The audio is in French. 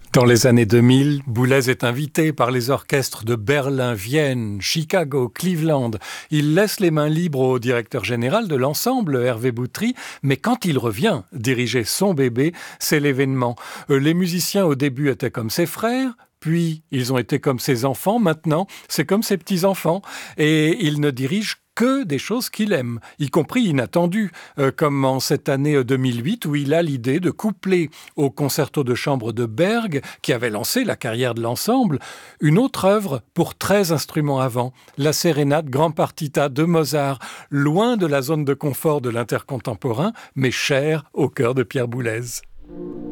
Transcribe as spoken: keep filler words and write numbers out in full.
Dans les années deux mille, Boulez est invité par les orchestres de Berlin, Vienne, Chicago, Cleveland. Il laisse les mains libres au directeur général de l'ensemble, Hervé Boutry, mais quand il revient diriger son bébé, c'est l'événement. Euh, Les musiciens au début étaient comme ses frères, puis ils ont été comme ses enfants, maintenant c'est comme ses petits-enfants. Et il ne dirige que des choses qu'il aime, y compris inattendues, euh, comme en cette année deux mille huit où il a l'idée de coupler au concerto de chambre de Berg, qui avait lancé la carrière de l'ensemble, une autre œuvre pour treize instruments avant, la Sérénade Grand Partita de Mozart, loin de la zone de confort de l'intercontemporain, mais chère au cœur de Pierre Boulez.